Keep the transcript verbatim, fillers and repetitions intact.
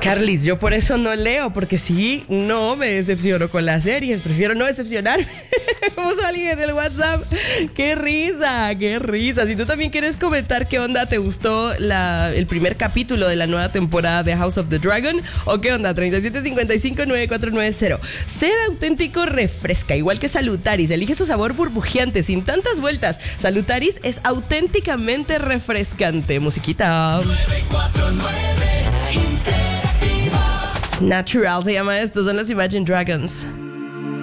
Carlis, yo por eso no leo, porque sí, no me decepciono con las series, prefiero no decepcionarme. Puso alguien en el WhatsApp. ¡Qué risa! ¡Qué risa! Si tú también quieres comentar qué onda, ¿te gustó la, el primer capítulo de la nueva temporada de House of the Dragon? ¿O qué onda? treinta y siete cincuenta y cinco, noventa y cuatro noventa. Ser auténtico refresca, igual que Salutaris. Elige su sabor burbujeante, sin tantas vueltas. Salutaris es auténticamente refrescante. Musiquita. nueve cuatro nueve Interactiva. Natural se llama esto, son los Imagine Dragons.